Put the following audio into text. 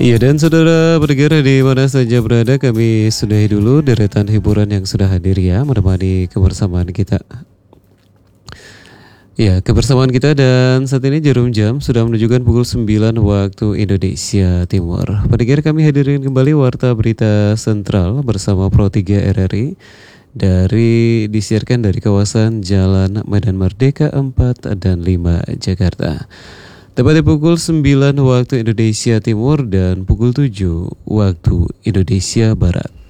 Iya dan saudara pendengar di mana saja berada, kami sudahi dulu deretan hiburan yang sudah hadir ya menemani kebersamaan kita. Ya, kebersamaan kita dan saat ini jarum jam sudah menunjukkan pukul 9 waktu Indonesia Timur. Pendengar, kami hadirin kembali Warta Berita Sentral bersama Pro 3 RRI disiarkan dari kawasan Jalan Medan Merdeka 4 dan 5 Jakarta. Tepat di pukul 9 waktu Indonesia Timur dan pukul 7 waktu Indonesia Barat.